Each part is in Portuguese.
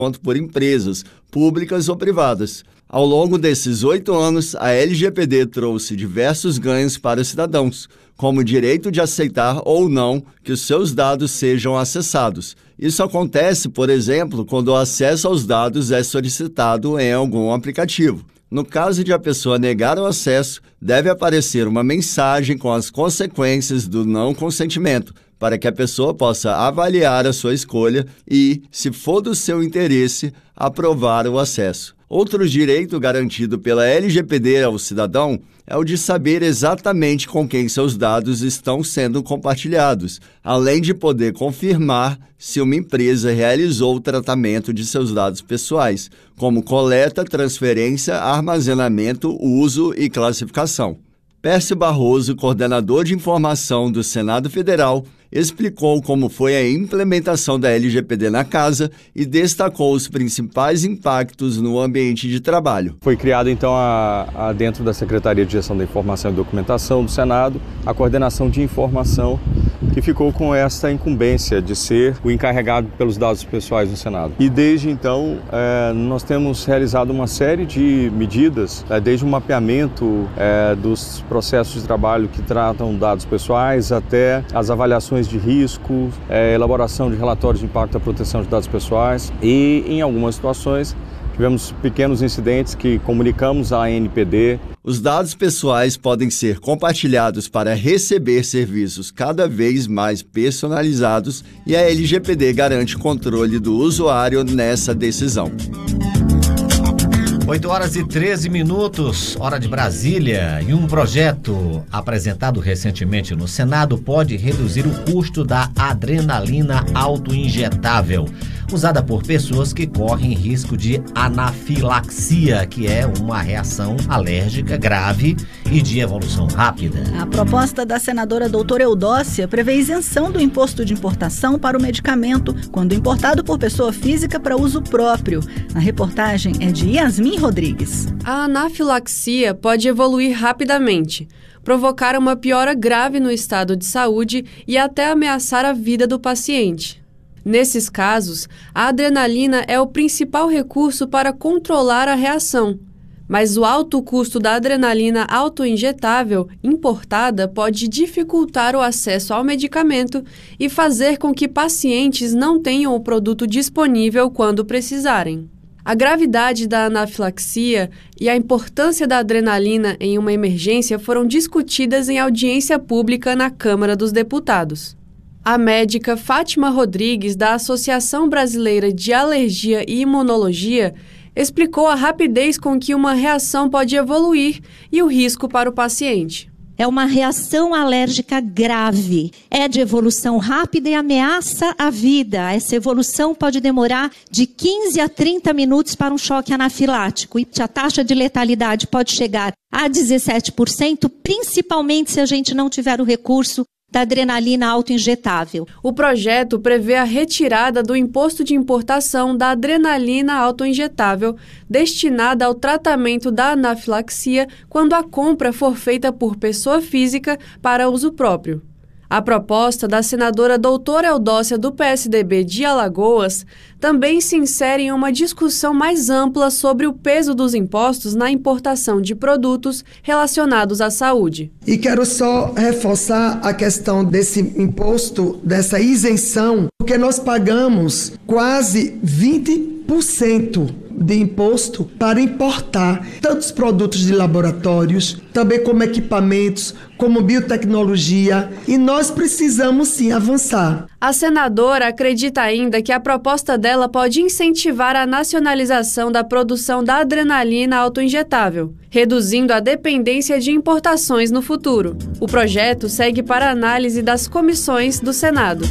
quanto por empresas, públicas ou privadas. Ao longo desses 8 anos, a LGPD trouxe diversos ganhos para os cidadãos, como o direito de aceitar ou não que os seus dados sejam acessados. Isso acontece, por exemplo, quando o acesso aos dados é solicitado em algum aplicativo. No caso de a pessoa negar o acesso, deve aparecer uma mensagem com as consequências do não consentimento, para que a pessoa possa avaliar a sua escolha e, se for do seu interesse, aprovar o acesso. Outro direito garantido pela LGPD ao cidadão é o de saber exatamente com quem seus dados estão sendo compartilhados, além de poder confirmar se uma empresa realizou o tratamento de seus dados pessoais, como coleta, transferência, armazenamento, uso e classificação. Pércio Barroso, coordenador de informação do Senado Federal, explicou como foi a implementação da LGPD na casa e destacou os principais impactos no ambiente de trabalho. Foi criado, então, dentro da Secretaria de Gestão da Informação e Documentação do Senado, a coordenação de informação, que ficou com esta incumbência de ser o encarregado pelos dados pessoais do Senado. E desde então, nós temos realizado uma série de medidas, desde o mapeamento dos processos de trabalho que tratam dados pessoais até as avaliações de risco, elaboração de relatórios de impacto da proteção de dados pessoais e, em algumas situações, tivemos pequenos incidentes que comunicamos à ANPD. Os dados pessoais podem ser compartilhados para receber serviços cada vez mais personalizados e a LGPD garante controle do usuário nessa decisão. 8h13, hora de Brasília, e um projeto apresentado recentemente no Senado pode reduzir o custo da adrenalina autoinjetável, usada por pessoas que correm risco de anafilaxia, que é uma reação alérgica grave e de evolução rápida. A proposta da senadora doutora Eudócia prevê isenção do imposto de importação para o medicamento quando importado por pessoa física para uso próprio. A reportagem é de Yasmin Rodrigues. A anafilaxia pode evoluir rapidamente, provocar uma piora grave no estado de saúde e até ameaçar a vida do paciente. Nesses casos, a adrenalina é o principal recurso para controlar a reação, mas o alto custo da adrenalina autoinjetável importada pode dificultar o acesso ao medicamento e fazer com que pacientes não tenham o produto disponível quando precisarem. A gravidade da anafilaxia e a importância da adrenalina em uma emergência foram discutidas em audiência pública na Câmara dos Deputados. A médica Fátima Rodrigues, da Associação Brasileira de Alergia e Imunologia, explicou a rapidez com que uma reação pode evoluir e o risco para o paciente. É uma reação alérgica grave, é de evolução rápida e ameaça a vida. Essa evolução pode demorar de 15 a 30 minutos para um choque anafilático e a taxa de letalidade pode chegar a 17%, principalmente se a gente não tiver o recurso da adrenalina autoinjetável. O projeto prevê a retirada do imposto de importação da adrenalina autoinjetável destinada ao tratamento da anafilaxia quando a compra for feita por pessoa física para uso próprio. A proposta da senadora doutora Eudócia do PSDB de Alagoas também se insere em uma discussão mais ampla sobre o peso dos impostos na importação de produtos relacionados à saúde. E quero só reforçar a questão desse imposto, dessa isenção, porque nós pagamos quase 20% de imposto para importar tantos produtos de laboratórios, também como equipamentos, como biotecnologia, e nós precisamos sim avançar. A senadora acredita ainda que a proposta dela pode incentivar a nacionalização da produção da adrenalina autoinjetável, reduzindo a dependência de importações no futuro. O projeto segue para análise das comissões do Senado.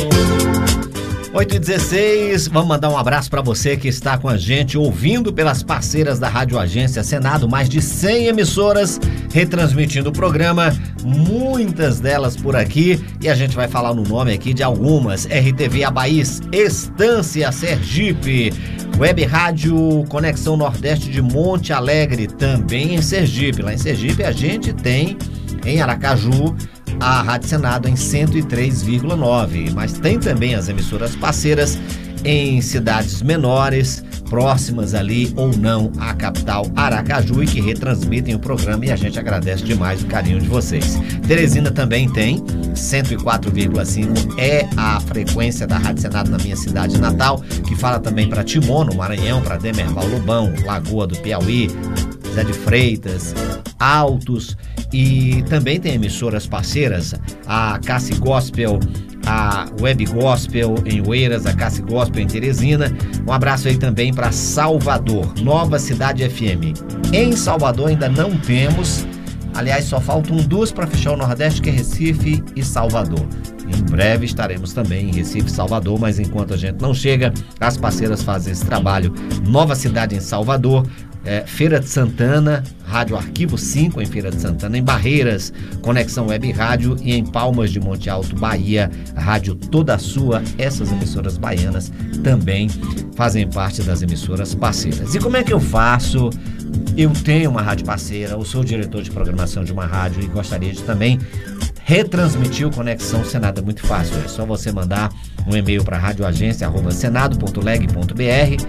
8h16, vamos mandar um abraço para você que está com a gente, ouvindo pelas parceiras da Rádio Agência Senado, mais de 100 emissoras retransmitindo o programa, muitas delas por aqui, e a gente vai falar no nome aqui de algumas: RTV Abaís, Estância Sergipe, Web Rádio Conexão Nordeste de Monte Alegre, também em Sergipe. Lá em Sergipe a gente tem, em Aracaju, a Rádio Senado em 103,9, mas tem também as emissoras parceiras em cidades menores, próximas ali ou não à capital Aracaju, e que retransmitem o programa, e a gente agradece demais o carinho de vocês. Teresina também tem 104,5, é a frequência da Rádio Senado na minha cidade natal, que fala também para Timon, no Maranhão, para Demerval, Lobão, Lagoa do Piauí, Zé de Freitas, Altos, e também tem emissoras parceiras, a Cassi Gospel, a Web Gospel em Oeiras, a Cassi Gospel em Teresina. Um abraço aí também para Salvador, Nova Cidade FM. Em Salvador ainda não temos, aliás, só faltam duas para fechar o Nordeste, que é Recife e Salvador. Em breve estaremos também em Recife e Salvador, mas enquanto a gente não chega, as parceiras fazem esse trabalho. Nova Cidade em Salvador, Feira de Santana, Rádio Arquivo 5 em Feira de Santana, em Barreiras, Conexão Web Rádio, e em Palmas de Monte Alto, Bahia, Rádio Toda Sua. Essas emissoras baianas também fazem parte das emissoras parceiras. E como é que eu faço? Eu tenho uma rádio parceira, eu sou diretor de programação de uma rádio e gostaria de também retransmitir o Conexão Senado. É muito fácil, é só você mandar um e-mail para radioagência@senado.leg.br,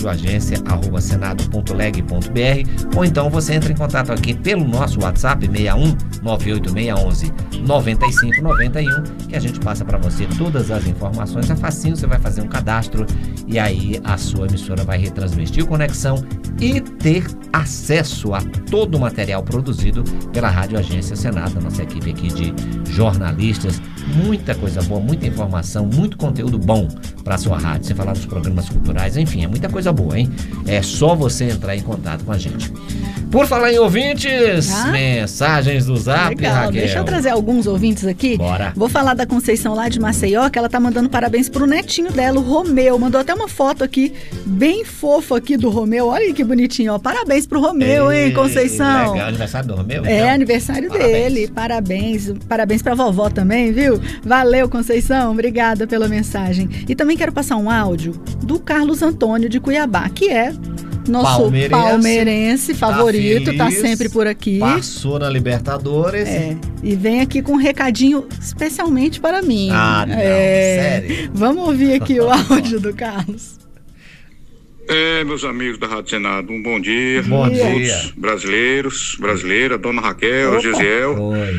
radioagência@senado.leg.br, ou então você entra em contato aqui pelo nosso WhatsApp 61 98611 9591, que a gente passa para você todas as informações. É facinho, você vai fazer um cadastro e aí a sua emissora vai retransmitir o Conexão e ter acesso a todo o material produzido pela Rádio Agência Senado, a nossa equipe aqui de jornalistas. Muita coisa boa, muita informação, muito conteúdo bom para a sua rádio, sem falar dos programas culturais, enfim, é muita coisa boa, hein? É só você entrar em contato com a gente. Por falar em ouvintes, mensagens do Zap, legal, Raquel. Deixa eu trazer alguns ouvintes aqui. Bora. Vou falar da Conceição lá de Maceió, que ela tá mandando parabéns pro netinho dela, o Romeu. Mandou até uma foto aqui, bem fofa aqui do Romeu. Olha aí que bonitinho, ó. Parabéns pro Romeu, hein, Conceição? Legal, aniversário do Romeu? É, então? aniversário Parabéns. dele. Parabéns. Parabéns pra vovó também, viu? Valeu, Conceição. Obrigada pela mensagem. E também quero passar um áudio do Carlos Antônio de Cuiabá, que é nosso palmeirense favorito, tá sempre por aqui. Passou na Libertadores. E vem aqui com um recadinho especialmente para mim. Ah, não, sério? Vamos ouvir aqui o áudio do Carlos. Meus amigos da Rádio Senado, um bom dia. Bom dia. Todos brasileiras, Dona Raquel, Gisiel.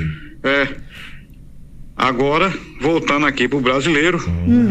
Agora, voltando aqui pro brasileiro,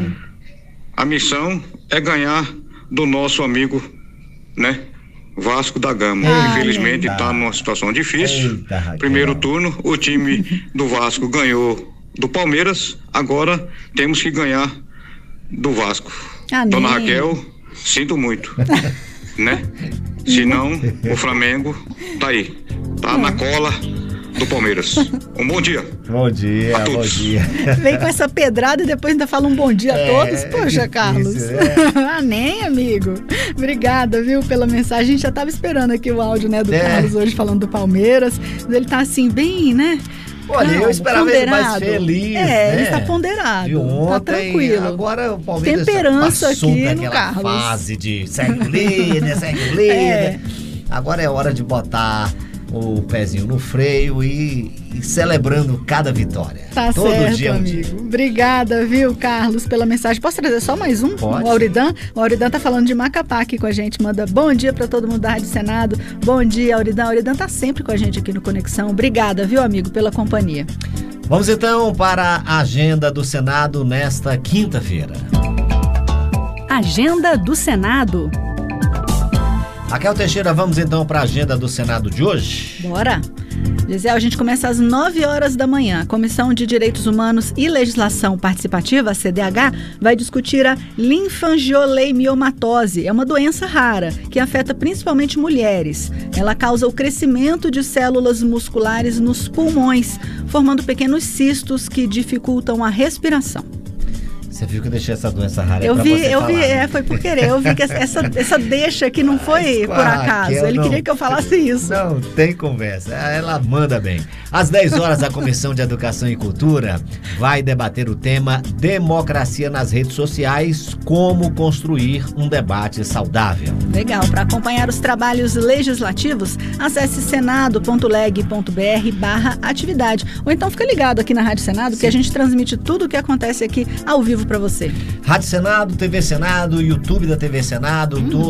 a missão é ganhar do nosso amigo, né, Vasco da Gama. Infelizmente está numa situação difícil. Primeiro turno, o time do Vasco ganhou do Palmeiras, agora temos que ganhar do Vasco. Dona Raquel, sinto muito, né? Senão o Flamengo tá aí, tá na cola do Palmeiras. Um bom dia. Bom dia, a todos. Bom dia. Vem com essa pedrada e depois ainda fala um bom dia a todos. Poxa, difícil, Carlos. Nem, amigo. Obrigada, viu, pela mensagem. A gente já tava esperando aqui o áudio, né, do Carlos hoje falando do Palmeiras. Mas ele tá assim, bem, né? Olha, eu esperava ele mais feliz, né? Ele está ponderado, ontem, tá tranquilo. Agora o Palmeiras temperança passou aqui daquela no Carlos. fase de segue o líder. Agora é hora de botar o pezinho no freio e celebrando cada vitória. Tá todo certo, dia, amigo. Obrigada, viu, Carlos, pela mensagem. Posso trazer só mais um? Pode. O Auridan. O Auridan tá falando de Macapá aqui com a gente. Manda bom dia pra todo mundo da Rádio Senado. Bom dia, Auridan. Auridan tá sempre com a gente aqui no Conexão. Obrigada, viu, amigo, pela companhia. Vamos então para a agenda do Senado nesta quinta-feira. Agenda do Senado. Raquel Teixeira, vamos então para a agenda do Senado de hoje? Bora! Gisele, a gente começa às 9 horas da manhã. A Comissão de Direitos Humanos e Legislação Participativa, a CDH, vai discutir a linfangioleiomatosi. É uma doença rara que afeta principalmente mulheres. Ela causa o crescimento de células musculares nos pulmões, formando pequenos cistos que dificultam a respiração. Você viu que eu deixei essa doença rara pra você falar, né? Foi por querer. Eu vi que essa deixa aqui não foi por acaso. Ele queria que eu falasse isso. Não tem conversa. Ela manda bem. Às 10 horas, a Comissão de Educação e Cultura vai debater o tema Democracia nas redes sociais, como construir um debate saudável. Legal. Para acompanhar os trabalhos legislativos, acesse senado.leg.br/atividade. Ou então fica ligado aqui na Rádio Senado, que a gente transmite tudo o que acontece aqui ao vivo para você. Rádio Senado, TV Senado, YouTube da TV Senado, tudo.